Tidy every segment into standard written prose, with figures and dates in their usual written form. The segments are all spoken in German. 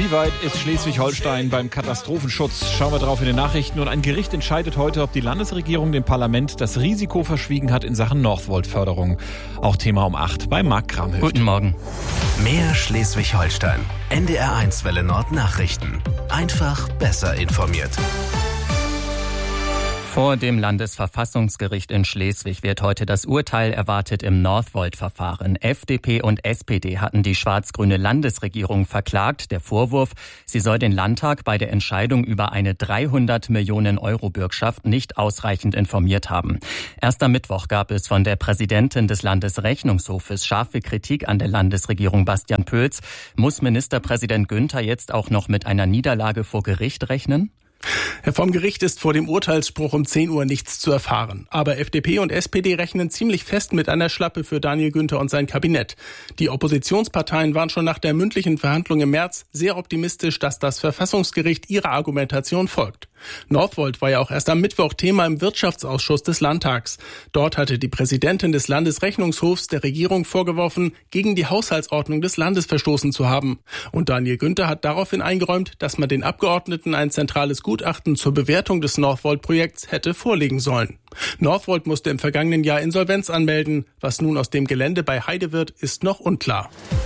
Wie weit ist Schleswig-Holstein beim Katastrophenschutz? Schauen wir drauf in den Nachrichten. Und ein Gericht entscheidet heute, ob die Landesregierung dem Parlament das Risiko verschwiegen hat in Sachen Northvolt-Förderung. Auch Thema um 8 bei Marc Kramhöft. Guten Morgen. Mehr Schleswig-Holstein. NDR1 Welle Nord Nachrichten. Einfach besser informiert. Vor dem Landesverfassungsgericht in Schleswig wird heute das Urteil erwartet im Northvolt-Verfahren. FDP und SPD hatten die schwarz-grüne Landesregierung verklagt. Der Vorwurf, sie soll den Landtag bei der Entscheidung über eine 300 Millionen Euro Bürgschaft nicht ausreichend informiert haben. Erst am Mittwoch gab es von der Präsidentin des Landesrechnungshofes scharfe Kritik an der Landesregierung Bastian Pöls. Muss Ministerpräsident Günther jetzt auch noch mit einer Niederlage vor Gericht rechnen? Vom Gericht ist vor dem Urteilsspruch um 10 Uhr nichts zu erfahren. Aber FDP und SPD rechnen ziemlich fest mit einer Schlappe für Daniel Günther und sein Kabinett. Die Oppositionsparteien waren schon nach der mündlichen Verhandlung im März sehr optimistisch, dass das Verfassungsgericht ihrer Argumentation folgt. Northvolt war ja auch erst am Mittwoch Thema im Wirtschaftsausschuss des Landtags. Dort hatte die Präsidentin des Landesrechnungshofs der Regierung vorgeworfen, gegen die Haushaltsordnung des Landes verstoßen zu haben. Und Daniel Günther hat daraufhin eingeräumt, dass man den Abgeordneten ein zentrales Gutachten zur Bewertung des Northvolt-Projekts hätte vorlegen sollen. Northvolt musste im vergangenen Jahr Insolvenz anmelden. Was nun aus dem Gelände bei Heide wird, ist noch unklar.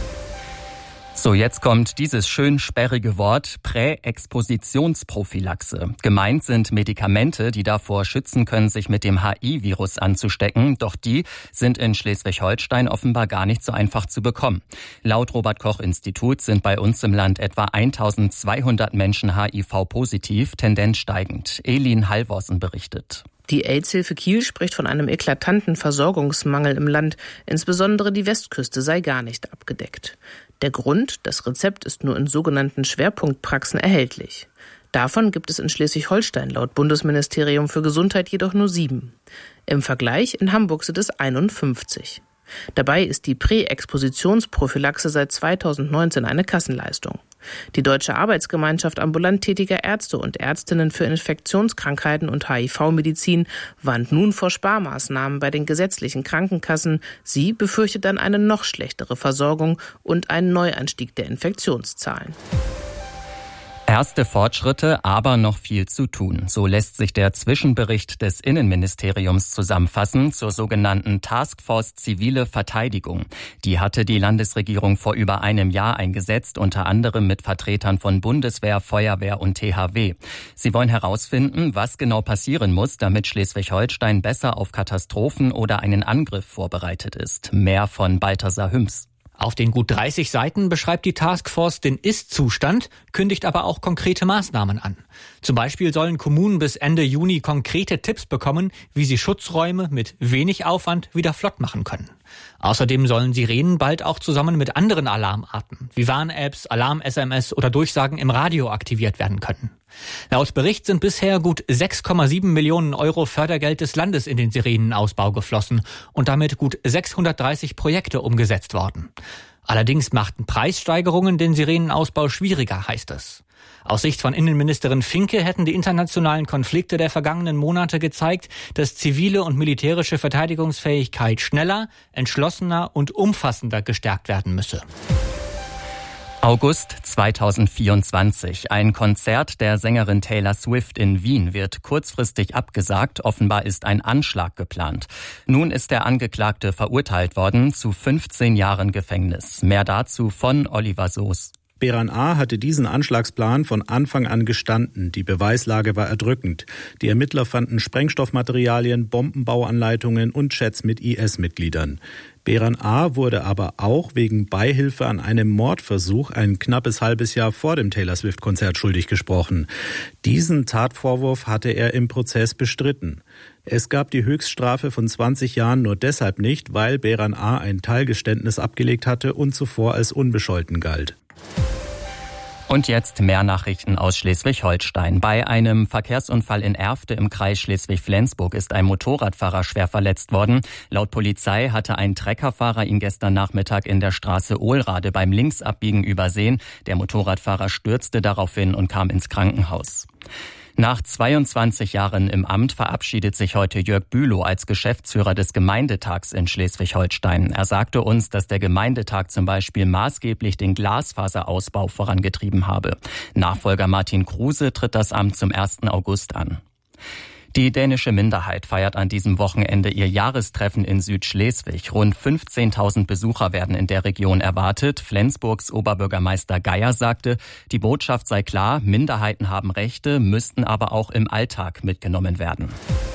So, jetzt kommt dieses schön sperrige Wort Präexpositionsprophylaxe. Gemeint sind Medikamente, die davor schützen können, sich mit dem HI-Virus anzustecken. Doch die sind in Schleswig-Holstein offenbar gar nicht so einfach zu bekommen. Laut Robert-Koch-Institut sind bei uns im Land etwa 1200 Menschen HIV-positiv, Tendenz steigend. Elin Halvorsen berichtet. Die AIDS-Hilfe Kiel spricht von einem eklatanten Versorgungsmangel im Land. Insbesondere die Westküste sei gar nicht abgedeckt. Der Grund, das Rezept ist nur in sogenannten Schwerpunktpraxen erhältlich. Davon gibt es in Schleswig-Holstein laut Bundesministerium für Gesundheit jedoch nur 7. Im Vergleich in Hamburg sind es 51. Dabei ist die Präexpositionsprophylaxe seit 2019 eine Kassenleistung. Die Deutsche Arbeitsgemeinschaft ambulant tätiger Ärzte und Ärztinnen für Infektionskrankheiten und HIV-Medizin warnt nun vor Sparmaßnahmen bei den gesetzlichen Krankenkassen. Sie befürchtet dann eine noch schlechtere Versorgung und einen Neuanstieg der Infektionszahlen. Erste Fortschritte, aber noch viel zu tun. So lässt sich der Zwischenbericht des Innenministeriums zusammenfassen zur sogenannten Taskforce Zivile Verteidigung. Die hatte die Landesregierung vor über einem Jahr eingesetzt, unter anderem mit Vertretern von Bundeswehr, Feuerwehr und THW. Sie wollen herausfinden, was genau passieren muss, damit Schleswig-Holstein besser auf Katastrophen oder einen Angriff vorbereitet ist. Mehr von Balthasar Hüms. Auf den gut 30 Seiten beschreibt die Taskforce den Ist-Zustand, kündigt aber auch konkrete Maßnahmen an. Zum Beispiel sollen Kommunen bis Ende Juni konkrete Tipps bekommen, wie sie Schutzräume mit wenig Aufwand wieder flott machen können. Außerdem sollen Sirenen bald auch zusammen mit anderen Alarmarten, wie Warn-Apps, Alarm-SMS oder Durchsagen im Radio aktiviert werden können. Laut Bericht sind bisher gut 6,7 Millionen Euro Fördergeld des Landes in den Sirenenausbau geflossen und damit gut 630 Projekte umgesetzt worden. Allerdings machten Preissteigerungen den Sirenenausbau schwieriger, heißt es. Aus Sicht von Innenministerin Finke hätten die internationalen Konflikte der vergangenen Monate gezeigt, dass zivile und militärische Verteidigungsfähigkeit schneller, entschlossener und umfassender gestärkt werden müsse. August 2024. Ein Konzert der Sängerin Taylor Swift in Wien wird kurzfristig abgesagt. Offenbar ist ein Anschlag geplant. Nun ist der Angeklagte verurteilt worden zu 15 Jahren Gefängnis. Mehr dazu von Oliver Soos. Beran A. hatte diesen Anschlagsplan von Anfang an gestanden. Die Beweislage war erdrückend. Die Ermittler fanden Sprengstoffmaterialien, Bombenbauanleitungen und Chats mit IS-Mitgliedern. Beran A. wurde aber auch wegen Beihilfe an einem Mordversuch ein knappes halbes Jahr vor dem Taylor Swift-Konzert schuldig gesprochen. Diesen Tatvorwurf hatte er im Prozess bestritten. Es gab die Höchststrafe von 20 Jahren nur deshalb nicht, weil Beran A. ein Teilgeständnis abgelegt hatte und zuvor als unbescholten galt. Und jetzt mehr Nachrichten aus Schleswig-Holstein. Bei einem Verkehrsunfall in Erfte im Kreis Schleswig-Flensburg ist ein Motorradfahrer schwer verletzt worden. Laut Polizei hatte ein Treckerfahrer ihn gestern Nachmittag in der Straße Ohlrade beim Linksabbiegen übersehen. Der Motorradfahrer stürzte daraufhin und kam ins Krankenhaus. Nach 22 Jahren im Amt verabschiedet sich heute Jörg Bülow als Geschäftsführer des Gemeindetags in Schleswig-Holstein. Er sagte uns, dass der Gemeindetag zum Beispiel maßgeblich den Glasfaserausbau vorangetrieben habe. Nachfolger Martin Kruse tritt das Amt zum 1. August an. Die dänische Minderheit feiert an diesem Wochenende ihr Jahrestreffen in Südschleswig. Rund 15.000 Besucher werden in der Region erwartet. Flensburgs Oberbürgermeister Geier sagte, die Botschaft sei klar, Minderheiten haben Rechte, müssten aber auch im Alltag mitgenommen werden.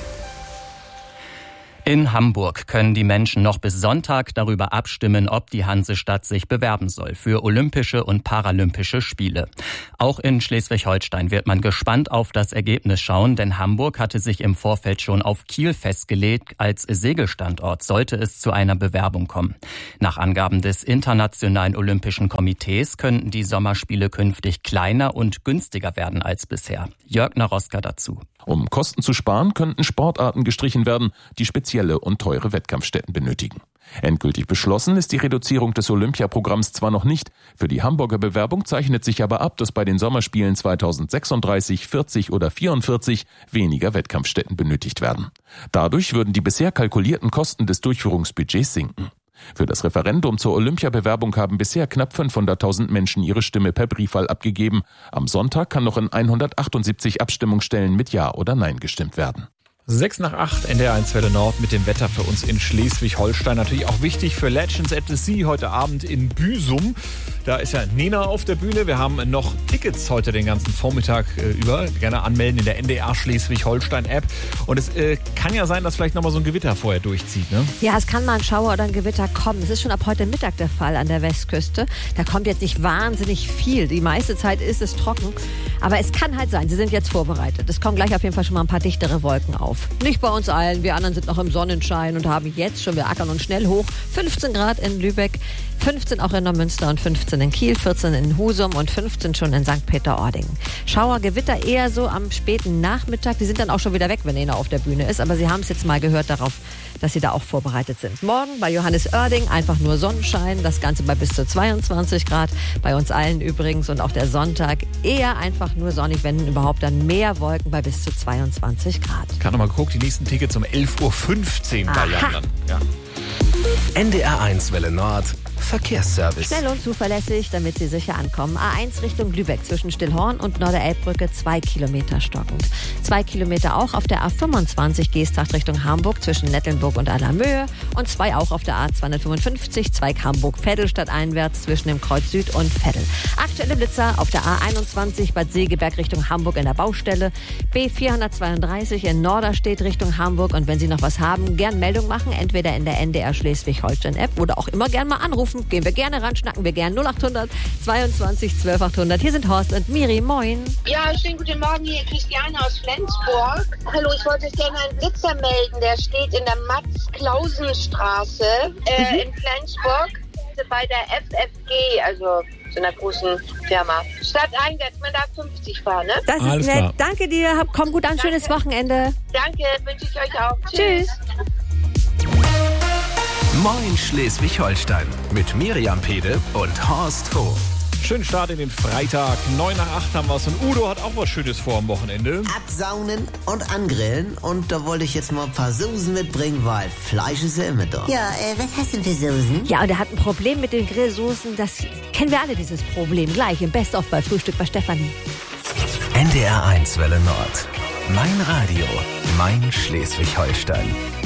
In Hamburg können die Menschen noch bis Sonntag darüber abstimmen, ob die Hansestadt sich bewerben soll für Olympische und Paralympische Spiele. Auch in Schleswig-Holstein wird man gespannt auf das Ergebnis schauen, denn Hamburg hatte sich im Vorfeld schon auf Kiel festgelegt als Segelstandort, sollte es zu einer Bewerbung kommen. Nach Angaben des Internationalen Olympischen Komitees könnten die Sommerspiele künftig kleiner und günstiger werden als bisher. Jörg Naroska dazu. Um Kosten zu sparen, könnten Sportarten gestrichen werden, die spezielle und teure Wettkampfstätten benötigen. Endgültig beschlossen ist die Reduzierung des Olympiaprogramms zwar noch nicht, für die Hamburger Bewerbung zeichnet sich aber ab, dass bei den Sommerspielen 2036, 40 oder 44 weniger Wettkampfstätten benötigt werden. Dadurch würden die bisher kalkulierten Kosten des Durchführungsbudgets sinken. Für das Referendum zur Olympiabewerbung haben bisher knapp 500.000 Menschen ihre Stimme per Briefwahl abgegeben. Am Sonntag kann noch in 178 Abstimmungsstellen mit Ja oder Nein gestimmt werden. 6:08, NDR 1 Welle Nord mit dem Wetter für uns in Schleswig-Holstein. Natürlich auch wichtig für Legends at the Sea heute Abend in Büsum. Da ist ja Nena auf der Bühne. Wir haben noch Tickets heute den ganzen Vormittag über. Gerne anmelden in der NDR Schleswig-Holstein-App. Und es kann ja sein, dass vielleicht nochmal so ein Gewitter vorher durchzieht, ne? Ja, es kann mal ein Schauer oder ein Gewitter kommen. Es ist schon ab heute Mittag der Fall an der Westküste. Da kommt jetzt nicht wahnsinnig viel. Die meiste Zeit ist es trocken. Aber es kann halt sein, Sie sind jetzt vorbereitet. Es kommen gleich auf jeden Fall schon mal ein paar dichtere Wolken auf. Nicht bei uns allen, wir anderen sind noch im Sonnenschein und haben jetzt schon, wir ackern uns schnell hoch, 15 Grad in Lübeck, 15 auch in Neumünster und 15 in Kiel, 14 in Husum und 15 schon in St. Peter-Ording. Schauer, Gewitter eher so am späten Nachmittag, die sind dann auch schon wieder weg, wenn Nena auf der Bühne ist, aber Sie haben es jetzt mal gehört darauf, dass Sie da auch vorbereitet sind. Morgen bei Johannes Oerding einfach nur Sonnenschein, das Ganze bei bis zu 22 Grad, bei uns allen übrigens und auch der Sonntag eher einfach nur sonnig, wenn überhaupt dann mehr Wolken bei bis zu 22 Grad. Ich habe nochmal geguckt, die nächsten Tickets um 11:15 Uhr bei Jan. Ja. NDR 1 Welle Nord Verkehrsservice. Schnell und zuverlässig, damit Sie sicher ankommen. A1 Richtung Lübeck zwischen Stillhorn und Norderelbbrücke 2 Kilometer stockend. 2 Kilometer auch auf der A25 Geesthacht Richtung Hamburg zwischen Nettelnburg und Allermöhe und 2 auch auf der A255 Zweig Hamburg-Veddel stadteinwärts zwischen dem Kreuz Süd und Veddel. Aktuelle Blitzer auf der A21 Bad Segeberg Richtung Hamburg in der Baustelle. B432 in Norderstedt Richtung Hamburg und wenn Sie noch was haben, gern Meldung machen, entweder in der NDR Schleswig-Holstein-App oder auch immer gern mal anrufen. Gehen wir gerne ran, schnacken wir gern 0800 22 12 800. Hier sind Horst und Miri, moin. Ja, schönen guten Morgen, hier Christiane aus Flensburg. Hallo, ich wollte gerne einen Blitzer melden, der steht in der Max-Klausen-Straße in Flensburg bei der FFG, also so einer großen Firma. Stadteinwärts, man darf 50 fahren, ne? Das ist Alles nett, klar. danke dir, komm gut an, schönes Wochenende. Danke, wünsche ich euch auch. Tschüss. Moin Schleswig-Holstein mit Miriam Pede und Horst Hof. Schönen Start in den Freitag. 7:09 haben wir es. Und Udo hat auch was Schönes vor am Wochenende. Absaunen und angrillen. Und da wollte ich jetzt mal ein paar Soßen mitbringen, weil Fleisch ist ja immer da. Ja, was hast du denn für Soßen? Ja, und er hat ein Problem mit den Grillsoßen. Das kennen wir alle, dieses Problem. Gleich im Best-of bei Frühstück bei Stefanie. NDR 1 Welle Nord. Mein Radio, mein Schleswig-Holstein.